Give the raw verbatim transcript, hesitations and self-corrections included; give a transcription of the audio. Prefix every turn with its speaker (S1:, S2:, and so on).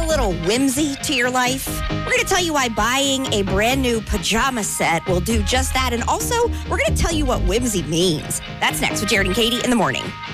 S1: little whimsy to your life? We're going to tell you why buying a brand new pajama set will do just that. And also, we're going to tell you what whimsy means. That's next with Jared and Katie in the morning.